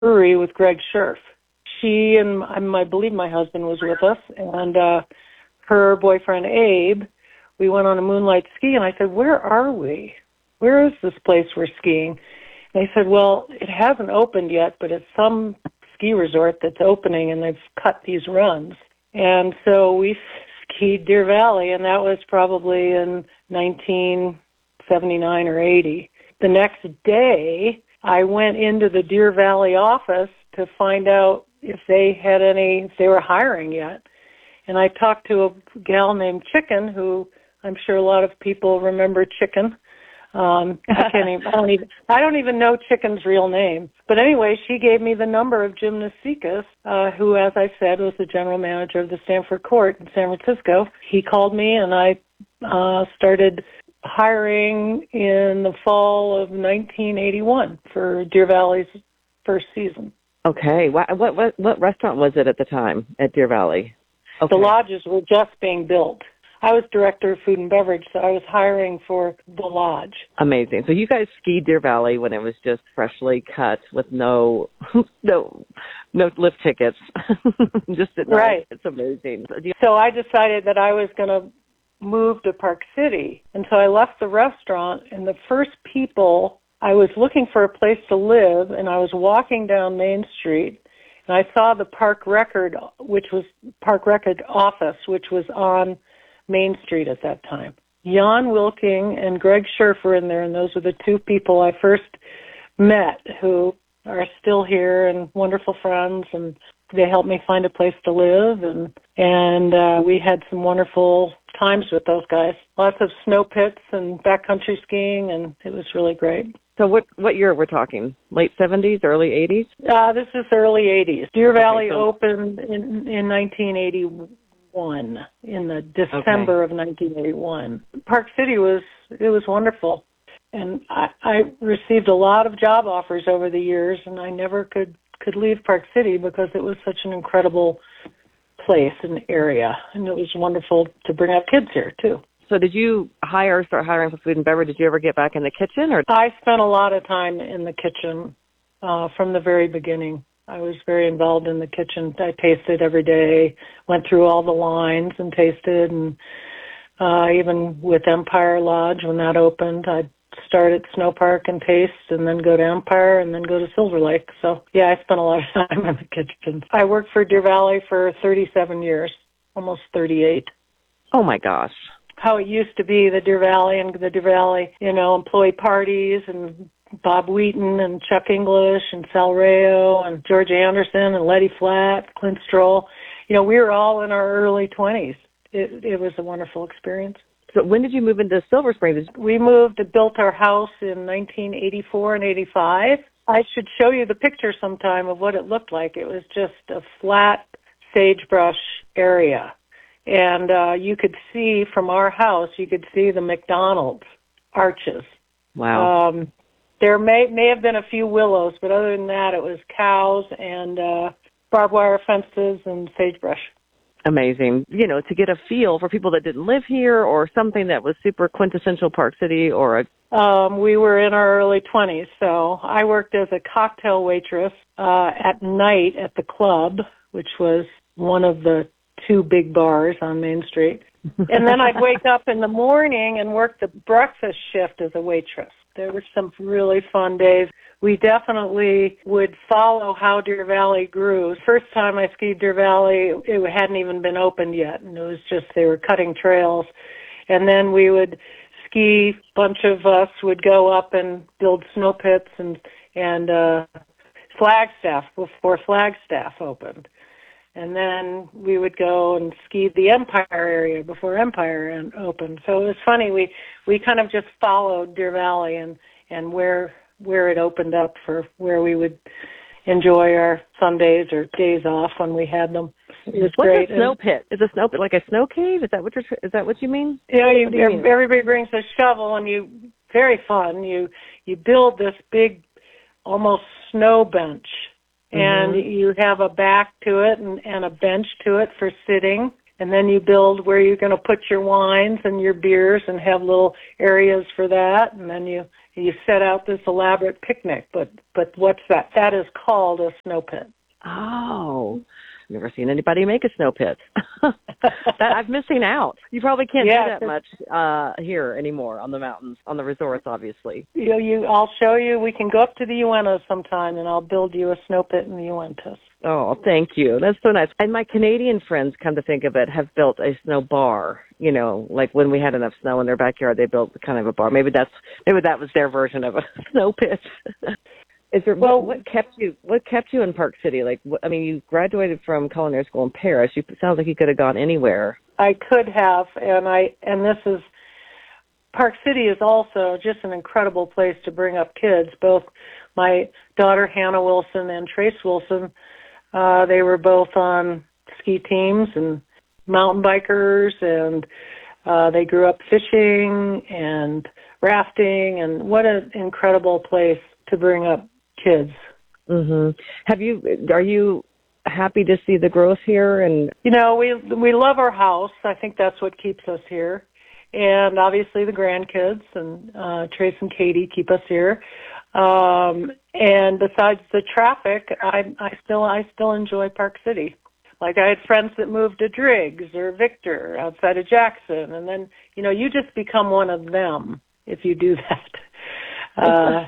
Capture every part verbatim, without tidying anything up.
brewery with Greg Scherf. She and I believe my husband was with us, and uh, her boyfriend Abe. We went on a moonlight ski, and I said, "Where are we? Where is this place we're skiing?" And they said, "Well, it hasn't opened yet, but it's some ski resort that's opening, and they've cut these runs." And so we skied Deer Valley, and that was probably in nineteen seventy-nine or eighty. The next day, I went into the Deer Valley office to find out if they had any, if they were hiring yet. And I talked to a gal named Chicken, who I'm sure a lot of people remember Chicken. Um, I can't even, I don't even, I don't even know Chicken's real name. But anyway, she gave me the number of Jim Nasikas, uh, who, as I said, was the general manager of the Stanford Court in San Francisco. He called me, and I uh, started hiring in the fall of nineteen eighty-one for Deer Valley's first season. Okay. What what what, what restaurant was it at the time at Deer Valley? Okay. The lodges were just being built. I was director of food and beverage, so I was hiring for the lodge. Amazing. So you guys skied Deer Valley when it was just freshly cut with no no no lift tickets. Just at night. Right. It's amazing. So, you- so I decided that I was going to move to Park City. And so I left the restaurant, and the first people, I was looking for a place to live, and I was walking down Main Street, and I saw the Park Record, which was Park Record office, which was on Main Street at that time. Jan Wilking and Greg Scherf were in there, and those were the two people I first met who are still here and wonderful friends, and they helped me find a place to live, and and uh, we had some wonderful times with those guys. Lots of snow pits and backcountry skiing, and it was really great. So what what year we're talking? Late seventies, early eighties? Uh, this is early eighties. Deer Valley okay, so- opened in, in nineteen eighty-one, in the December okay. of nineteen eighty-one. Park City was, it was wonderful. And I, I received a lot of job offers over the years, and I never could, could leave Park City because it was such an incredible place and area. And it was wonderful to bring up kids here, too. So did you hire, start hiring for food and beverage? Did you ever get back in the kitchen? Or I spent a lot of time in the kitchen uh, from the very beginning. I was very involved in the kitchen. I tasted every day, went through all the lines and tasted. And uh, even with Empire Lodge, when that opened, I'd start at Snow Park and taste, and then go to Empire, and then go to Silver Lake. So, yeah, I spent a lot of time in the kitchen. I worked for Deer Valley for thirty-seven years, almost thirty-eight. Oh, my gosh. How it used to be, the Deer Valley and the Deer Valley, you know, employee parties, and Bob Wheaton and Chuck English and Sal Rayo and George Anderson and Letty Flatt, Clint Stroll. You know, we were all in our early twenties. It, it was a wonderful experience. So when did you move into Silver Springs? We moved and built our house in nineteen eighty-four and eighty-five. I should show you the picture sometime of what it looked like. It was just a flat sagebrush area. And uh, you could see from our house, you could see the McDonald's arches. Wow. Um, there may may have been a few willows, but other than that, it was cows and uh, barbed wire fences and sagebrush. Amazing. You know, to get a feel for people that didn't live here, or something that was super quintessential Park City, or a... Um, we were in our early twenties, so I worked as a cocktail waitress uh, at night at the club, which was one of the two big bars on Main Street. And then I'd wake up in the morning and work the breakfast shift as a waitress. There were some really fun days. We definitely would follow how Deer Valley grew. First time I skied Deer Valley, it hadn't even been opened yet, and it was just, they were cutting trails. And then we would ski, a bunch of us would go up and build snow pits and, and uh, Flagstaff before Flagstaff opened. And then we would go and ski the Empire area before Empire opened. So it was funny. We we kind of just followed Deer Valley and, and where where it opened up for where we would enjoy our Sundays or days off when we had them. It was What's great. a snow pit? Is a snow pit like a snow cave? Is that what you're? Is that what you mean? You know, you, you mean? everybody brings a shovel, and you very fun. You you build this big, almost snow bench. And mm-hmm. you have a back to it and, and a bench to it for sitting. And then you build where you're going to put your wines and your beers and have little areas for that. And then you you set out this elaborate picnic. But but what's that? That is called a snow pit. Oh, never seen anybody make a snow pit. that, I'm missing out. You probably can't yeah, do that much uh, here anymore on the mountains, on the resorts, obviously. You know, you, I'll show you. We can go up to the Uintas sometime, and I'll build you a snow pit in the Uintas. Oh, thank you. That's so nice. And my Canadian friends, come to think of it, have built a snow bar. You know, like when we had enough snow in their backyard, they built kind of a bar. Maybe that's maybe that was their version of a snow pit. Is there well, what, what kept you? What kept you in Park City? Like, what, I mean, you graduated from culinary school in Paris. You it sounds like you could have gone anywhere. I could have, and I and this is Park City is also just an incredible place to bring up kids. Both my daughter Hannah Wilson and Trace Wilson, uh, they were both on ski teams and mountain bikers, and uh, they grew up fishing and rafting. And what an incredible place to bring up kids. Mm-hmm. Have you? Are you happy to see the growth here? And you know, we we love our house. I think that's what keeps us here, and obviously the grandkids and uh, Trace and Katie keep us here. Um, and besides the traffic, I I still I still enjoy Park City. Like I had friends that moved to Driggs or Victor outside of Jackson, and then you know you just become one of them if you do that. Uh,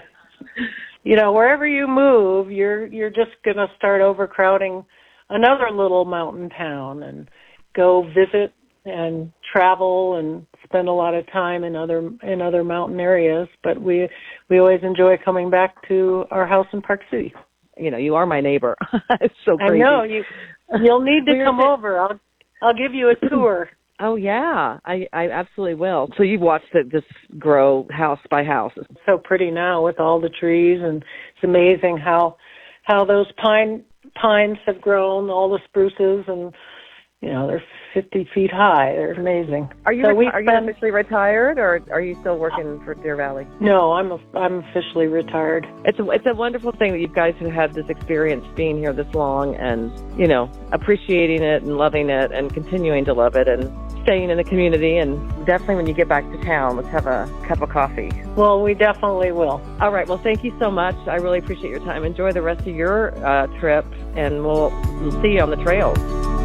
You know, wherever you move, you're you're just going to start overcrowding another little mountain town and go visit and travel and spend a lot of time in other in other mountain areas. But we we always enjoy coming back to our house in Park City. You know, you are my neighbor. It's so crazy. I know you. You'll need to come over. I'll I'll give you a tour. Oh, yeah, I, I absolutely will. So you've watched it just grow house by house. It's so pretty now with all the trees, and it's amazing how how those pine pines have grown, all the spruces, and, you know, they're fifty feet high. They're amazing. Are you, so reti- are you spend... officially retired, or are you still working for Deer Valley? No, I'm a, I'm officially retired. It's a, it's a wonderful thing that you guys have had this experience being here this long and, you know, appreciating it and loving it and continuing to love it and staying in the community. And definitely when you get back to town, let's have a cup of coffee. Well, we definitely will. All right. Well, thank you so much. I really appreciate your time. Enjoy the rest of your uh, trip, and we'll, we'll see you on the trails.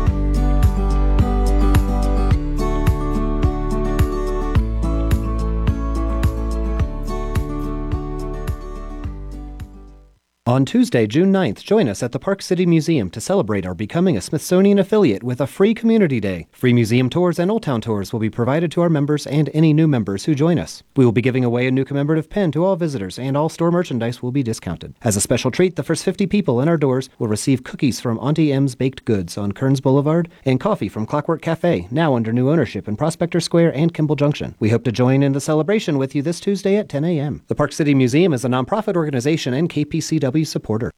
On Tuesday, June ninth, join us at the Park City Museum to celebrate our becoming a Smithsonian affiliate with a free community day. Free museum tours and Old Town tours will be provided to our members and any new members who join us. We will be giving away a new commemorative pin to all visitors, and all store merchandise will be discounted. As a special treat, the first fifty people in our doors will receive cookies from Auntie M's Baked Goods on Kearns Boulevard and coffee from Clockwork Cafe, now under new ownership in Prospector Square and Kimball Junction. We hope to join in the celebration with you this Tuesday at ten a.m. The Park City Museum is a nonprofit organization and K P C W supporter.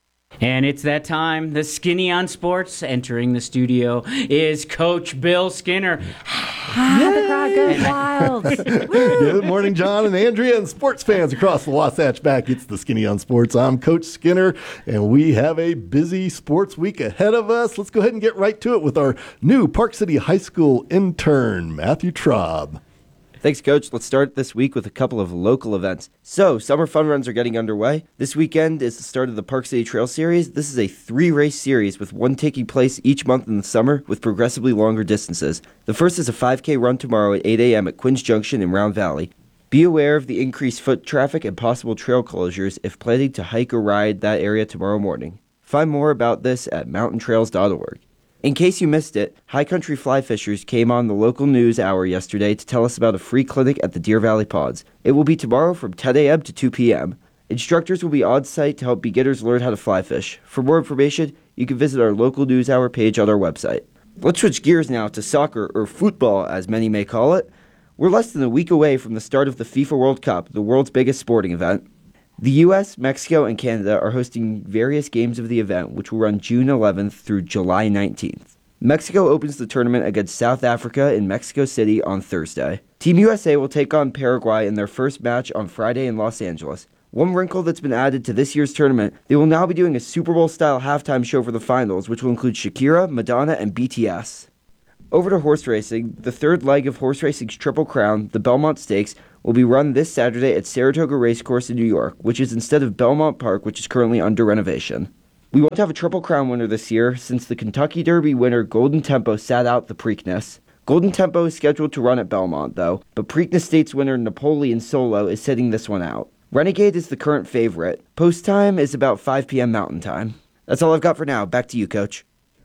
And it's that time. The Skinny on Sports. Entering the studio is Coach Bill Skinner. Ah, the crowd goes wild. Good morning, John and Andrea and sports fans across the Wasatch back. It's the Skinny on Sports. I'm Coach Skinner, and we have a busy sports week ahead of us. Let's go ahead and get right to it with our new Park City High School intern, Matthew Traub. Thanks, Coach. Let's start this week with a couple of local events. So, summer fun runs are getting underway. This weekend is the start of the Park City Trail Series. This is a three-race series with one taking place each month in the summer with progressively longer distances. The first is a five K run tomorrow at eight a.m. at Quinns Junction in Round Valley. Be aware of the increased foot traffic and possible trail closures if planning to hike or ride that area tomorrow morning. Find more about this at mountain trails dot org. In case you missed it, High Country Fly Fishers came on the local news hour yesterday to tell us about a free clinic at the Deer Valley Pods. It will be tomorrow from ten a.m. to two p.m. Instructors will be on site to help beginners learn how to fly fish. For more information, you can visit our local news hour page on our website. Let's switch gears now to soccer, or football as many may call it. We're less than a week away from the start of the FIFA World Cup, the world's biggest sporting event. The U S, Mexico, and Canada are hosting various games of the event, which will run June eleventh through July nineteenth. Mexico opens the tournament against South Africa in Mexico City on Thursday. Team U S A will take on Paraguay in their first match on Friday in Los Angeles. One wrinkle that's been added to this year's tournament, they will now be doing a Super Bowl-style halftime show for the finals, which will include Shakira, Madonna, and B T S. Over to horse racing, the third leg of horse racing's Triple Crown, the Belmont Stakes, will be run this Saturday at Saratoga Racecourse in New York, which is instead of Belmont Park, which is currently under renovation. We won't have a Triple Crown winner this year since the Kentucky Derby winner Golden Tempo sat out the Preakness. Golden Tempo is scheduled to run at Belmont, though, but Preakness Stakes winner Napoleon Solo is sitting this one out. Renegade is the current favorite. Post time is about five p.m. Mountain Time. That's all I've got for now. Back to you, Coach.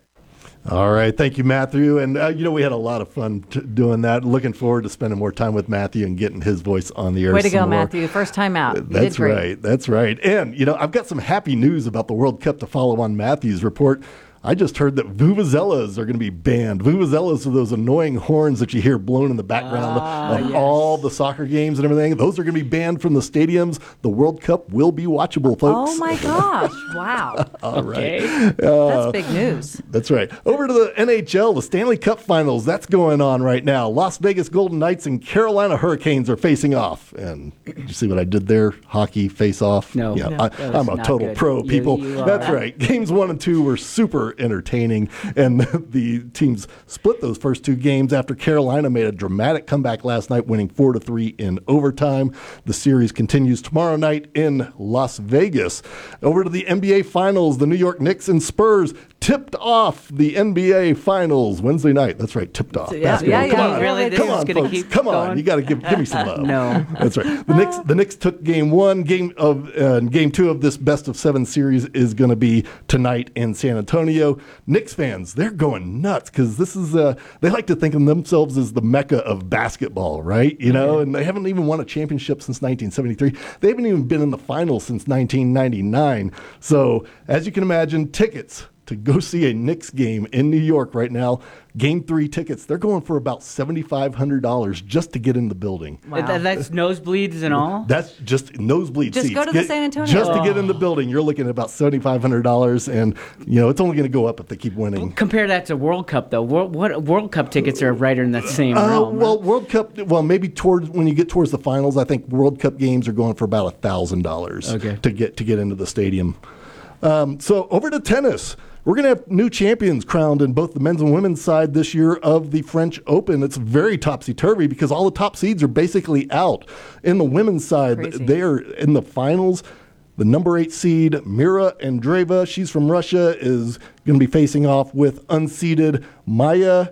All right. Thank you, Matthew. And, uh, you know, we had a lot of fun t- doing that. Looking forward to spending more time with Matthew and getting his voice on the air. Way to go, more. Matthew. First time out. You That's did great. right. That's right. And, you know, I've got some happy news about the World Cup to follow on Matthew's report. I just heard that vuvuzelas are going to be banned. Vuvuzelas are those annoying horns that you hear blown in the background Ah, of yes. all the soccer games and everything. Those are going to be banned from the stadiums. The World Cup will be watchable, folks. Oh, my gosh. Wow. All right. Okay. That's big news. That's right. Over to the N H L, the Stanley Cup Finals. That's going on right now. Las Vegas Golden Knights and Carolina Hurricanes are facing off. And did you see what I did there? Hockey face-off. No. Yeah, No, I, that was I'm a not total good. pro, You- people. you are. That's right. Games one and two were super entertaining, and the teams split those first two games after Carolina made a dramatic comeback last night, winning four to three in overtime. The series continues tomorrow night in Las Vegas. Over to the N B A Finals, the New York Knicks and Spurs tipped off the N B A Finals Wednesday night. That's right, tipped off. Yeah, Basketball. yeah, Come yeah, on, really? This come is on, gonna folks. keep Come on, going? you got to give give me some love. No. That's right. The Knicks the Knicks took game one. Game of uh, game two of this best of seven series is going to be tonight in San Antonio. Knicks fans, they're going nuts because this is uh, they like to think of themselves as the mecca of basketball, right? You know, and they haven't even won a championship since nineteen seventy-three. They haven't even been in the finals since nineteen ninety-nine. So as you can imagine, tickets to go see a Knicks game in New York right now, game three tickets, they're going for about seven thousand five hundred dollars just to get in the building. Wow. Th- that's nosebleeds and all? That's just nosebleed Just seats. go to the Get- San Antonio. Just to get in the building, you're looking at about seven thousand five hundred dollars, and you know it's only going to go up if they keep winning. Compare that to World Cup, though. World, what World Cup tickets are right in that same Uh, realm. well, World Cup. Well, maybe towards when you get towards the finals, I think World Cup games are going for about a thousand dollars Okay. to get to get into the stadium. Um, so over to tennis. We're going to have new champions crowned in both the men's and women's side this year of the French Open. It's very topsy-turvy because all the top seeds are basically out. In the women's side, Crazy. they are in the finals. The number eight seed, Mira Andreeva, she's from Russia, is going to be facing off with unseeded Maya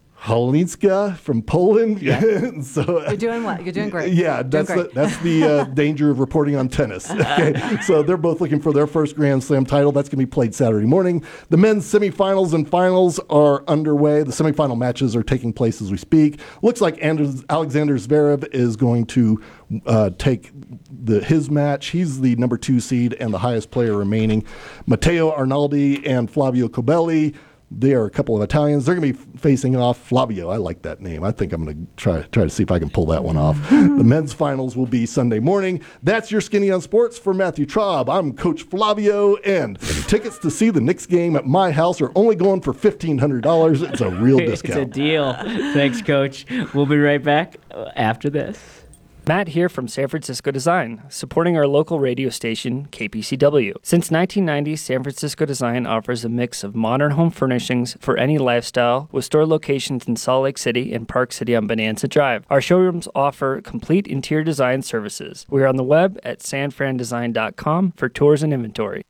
Halinska from Poland. Yeah. so, You're doing what? You're doing great. Yeah, Doing that's the, great. that's the uh, danger of reporting on tennis. Okay, so they're both looking for their first Grand Slam title. That's going to be played Saturday morning. The men's semifinals and finals are underway. The semifinal matches are taking place as we speak. Looks like Anders, Alexander Zverev is going to uh, take the his match. He's the number two seed and the highest player remaining. Matteo Arnaldi and Flavio Cobelli. They are a couple of Italians. They're going to be facing off Flavio. I like that name. I think I'm going to try try to see if I can pull that one off. The men's finals will be Sunday morning. That's your Skinny on Sports for Matthew Traub. I'm Coach Flavio, and tickets to see the Knicks game at my house are only going for fifteen hundred dollars. It's a real It's a discount. deal. Thanks, Coach. We'll be right back after this. Matt here from San Francisco Design, supporting our local radio station, K P C W. Since nineteen ninety, San Francisco Design offers a mix of modern home furnishings for any lifestyle, with store locations in Salt Lake City and Park City on Bonanza Drive. Our showrooms offer complete interior design services. We are on the web at san fran design dot com for tours and inventory.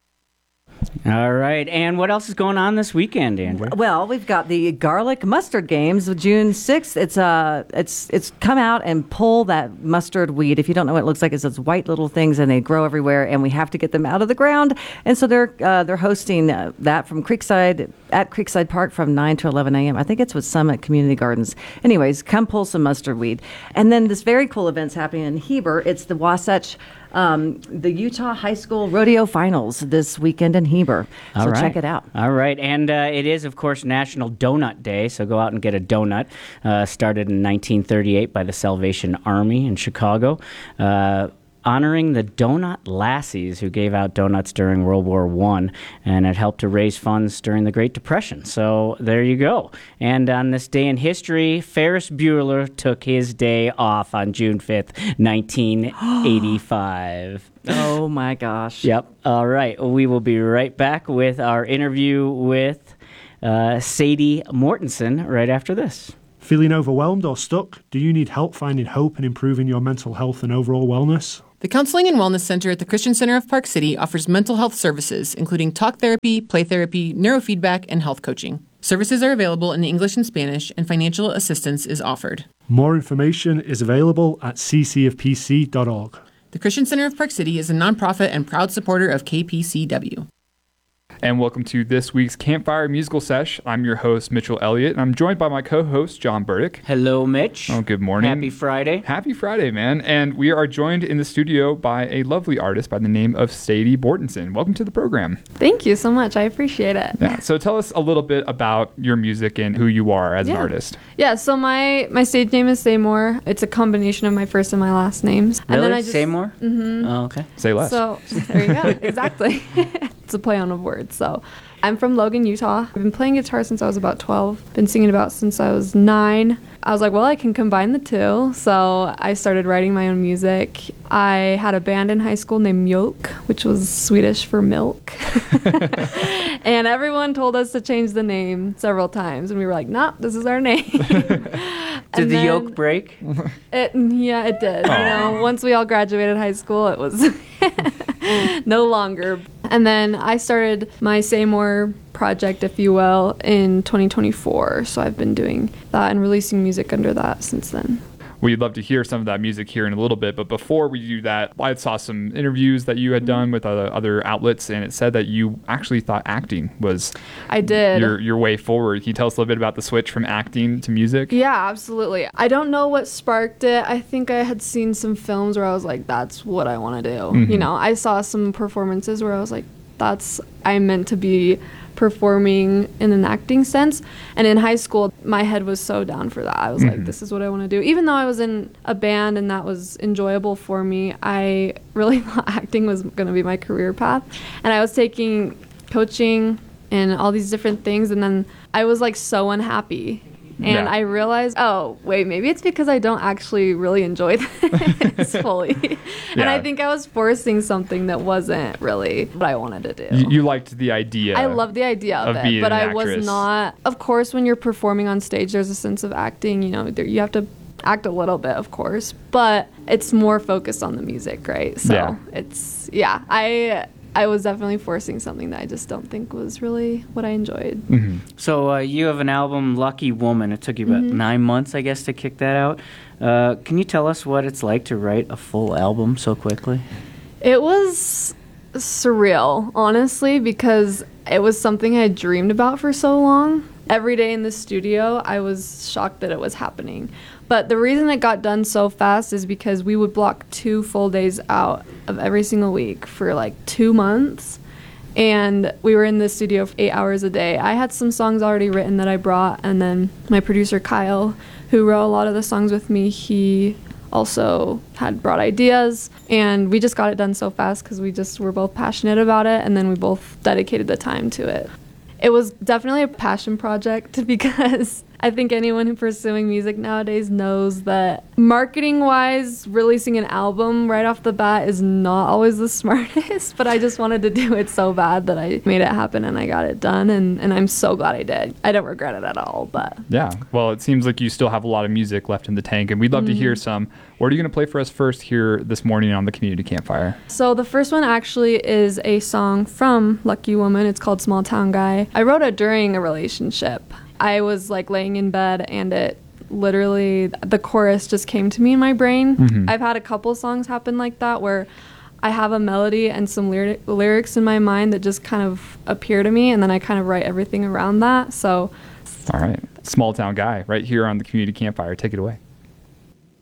All right. And what else is going on this weekend, Andrew? Well, we've got the garlic mustard games of June sixth. It's uh it's it's come out and pull that mustard weed. If you don't know what it looks like, it's those white little things and they grow everywhere, and we have to get them out of the ground. And so they're uh, they're hosting uh, that from Creekside at Creekside Park from nine to eleven a.m. I think it's with Summit Community Gardens. Anyways, come pull some mustard weed. And then this very cool event's happening in Heber. It's the Wasatch Um, the Utah High School Rodeo Finals this weekend in Heber. So All right. check it out. All right. And uh, it is, of course, National Donut Day, so go out and get a donut. Uh, started in nineteen thirty-eight by the Salvation Army in Chicago. Uh, honoring the Donut Lassies who gave out donuts during World War One, and it helped to raise funds during the Great Depression. So there you go. And on this day in history, Ferris Bueller took his day off on June fifth, nineteen eighty-five. Oh my gosh. Yep. All right. We will be right back with our interview with uh, Sadie Mortensen right after this. Feeling overwhelmed or stuck? Do you need help finding hope and improving your mental health and overall wellness? The Counseling and Wellness Center at the Christian Center of Park City offers mental health services, including talk therapy, play therapy, neurofeedback, and health coaching. Services are available in English and Spanish, and financial assistance is offered. More information is available at c c f p c dot org. The Christian Center of Park City is a nonprofit and proud supporter of K P C W. And welcome to this week's Campfire Musical Sesh. I'm your host, Mitchell Elliott, and I'm joined by my co-host, John Burdick. Hello, Mitch. Oh, good morning. Happy Friday. Happy Friday, man. And we are joined in the studio by a lovely artist by the name of Sadie Mortensen. Welcome to the program. Thank you so much. I appreciate it. Yeah. So tell us a little bit about your music and who you are as yeah. an artist. Yeah, so my, my stage name is Seymour. It's a combination of my first and my last names. Really? And then I just, Seymour? Mm-hmm. Oh, okay. Say less. So there you go. Exactly. It's a play on a word. So I'm from Logan, Utah. I've been playing guitar since I was about twelve. Been singing about since I was nine. I was like, well, I can combine the two. So I started writing my own music. I had a band in high school named Mjölk, which was Swedish for milk. And everyone told us to change the name several times. And we were like, nah, this is our name. Did the yolk break? It, yeah, it did. You know, once we all graduated high school, it was no longer. And then I started my Seymour project, if you will, in twenty twenty-four. So I've been doing that and releasing music under that since then. We'd love to hear some of that music here in a little bit, but before we do that, I saw some interviews that you had done with other, other outlets, and it said that you actually thought acting was I did. your your way forward. Can you tell us a little bit about the switch from acting to music? Yeah, absolutely. I don't know what sparked it. I think I had seen some films where I was like, that's what I want to do. Mm-hmm. You know, I saw some performances where I was like, that's, I'm meant to be performing in an acting sense. And in high school, my head was so down for that. I was mm-hmm. like, this is what I want to do. Even though I was in a band and that was enjoyable for me, I really thought acting was going to be my career path. And I was taking coaching and all these different things, and then I was like so unhappy. And yeah. I realized, oh, wait, maybe it's because I don't actually really enjoy this fully. Yeah. And I think I was forcing something that wasn't really what I wanted to do. You, you liked the idea. I love the idea of, of it, but I actress. was not. Of course, when you're performing on stage, there's a sense of acting. You know, there, you have to act a little bit, of course, but it's more focused on the music, right? So yeah. it's, yeah, I... I was definitely forcing something that I just don't think was really what I enjoyed. Mm-hmm. So uh, you have an album, Lucky Woman. It took you about mm-hmm. nine months, I guess, to kick that out. Uh, can you tell us what it's like to write a full album so quickly? It was surreal, honestly, because it was something I had dreamed about for so long. Every day in the studio, I was shocked that it was happening. But the reason it got done so fast is because we would block two full days out of every single week for like two months. And we were in the studio for eight hours a day. I had some songs already written that I brought. And then my producer, Kyle, who wrote a lot of the songs with me, he also had brought ideas. And we just got it done so fast because we just were both passionate about it. And then we both dedicated the time to it. It was definitely a passion project because I think anyone who's pursuing music nowadays knows that marketing-wise, releasing an album right off the bat is not always the smartest, but I just wanted to do it so bad that I made it happen and I got it done, and, and I'm so glad I did. I don't regret it at all, but... Yeah, well, it seems like you still have a lot of music left in the tank, and we'd love mm-hmm. to hear some. What are you going to play for us first here this morning on the Community Campfire? So the first one actually is a song from Lucky Woman. It's called Small Town Guy. I wrote it during a relationship. I was like laying in bed and it literally, the chorus just came to me in my brain. Mm-hmm. I've had a couple songs happen like that where I have a melody and some lyric, lyrics in my mind that just kind of appear to me, and then I kind of write everything around that. So, all right. Small Town Guy right here on the Community Campfire. Take it away.